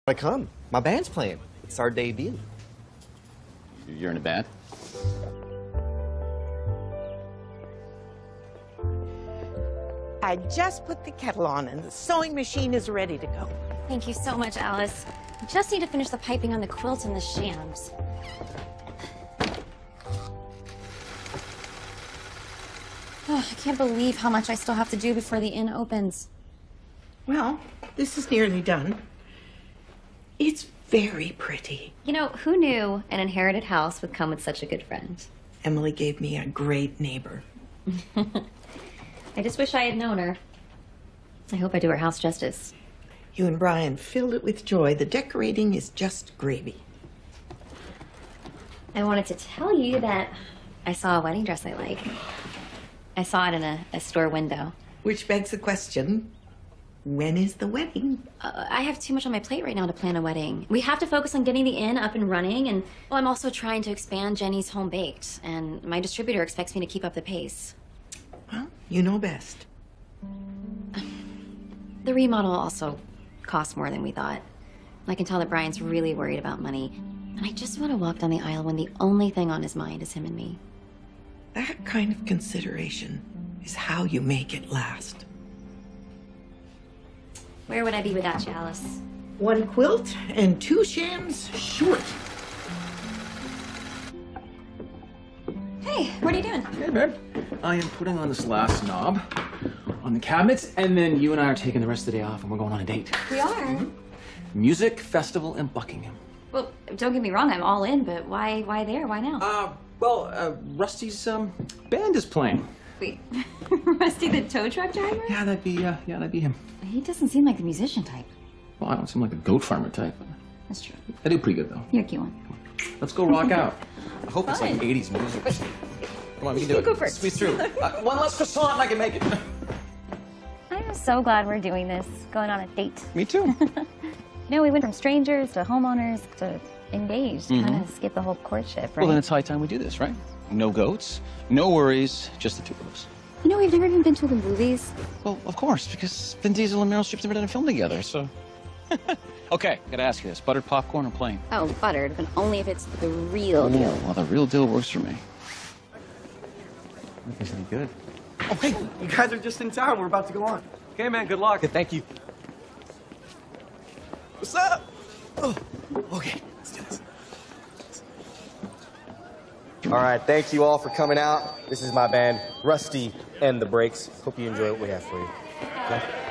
But come, my band's playing. It's our debut. You're in a band? I just put the kettle on and the sewing machine is ready to go. Thank you so much, Alice. I just need to finish the piping on the quilt and the shams. Oh, I can't believe how much I still have to do before the inn opens. Well, this is nearly done. It's very pretty. You know, who knew an inherited house would come with such a good friend? Emily gave me a great neighbor. I just wish I had known her. I hope I do her house justice. You and Brian filled it with joy. The decorating is just gravy. I wanted to tell you that I saw a wedding dress I like. I saw it in a store window. Which begs the question, when is the wedding? I have too much on my plate right now to plan a wedding. We have to focus on getting the inn up and running, and well, I'm also trying to expand Jenny's Home Baked, and my distributor expects me to keep up the pace. Well, you know best. The remodel also costs more than we thought. I can tell that Brian's really worried about money, and I just want to walk down the aisle when the only thing on his mind is him and me. That kind of consideration is how you make it last. Where would I be without you, Alice? 1 quilt and 2 shams short. Hey, what are you doing? Hey, babe. I am putting on this last knob on the cabinets, and then you and I are taking the rest of the day off, and we're going on a date. We are? Music festival in Buckingham. Well, don't get me wrong, I'm all in, but why there? Why now? Rusty's band is playing. Wait, Rusty the tow truck driver? Yeah, that'd be him. He doesn't seem like the musician type. Well, I don't seem like a goat farmer type. That's true. I do pretty good, though. You're a cute one. Let's go rock out. I hope it's like Fun. 80s music. Come on, we can do it. Go first. Squeeze through. One less croissant and I can make it. I'm so glad we're doing this, going on a date. Me too. No, we went from strangers to homeowners to engaged, kind of skip the whole courtship, right? Well, then it's high time we do this, right? No goats, no worries, just the two of us. You know, we've never even been to the movies. Well, of course, because Vin Diesel and Meryl Streep's never done a film together, so... Okay, gotta ask you this. Buttered popcorn or plain? Oh, buttered, but only if it's the real deal. Well, the real deal works for me. This any good. Oh, hey, you guys are just in town. We're about to go on. Okay, man, good luck. Good, thank you. What's up? Oh, okay, let's do this. All right, thank you all for coming out. This is my band, Rusty and the Breaks. Hope you enjoy what we have for you. Okay?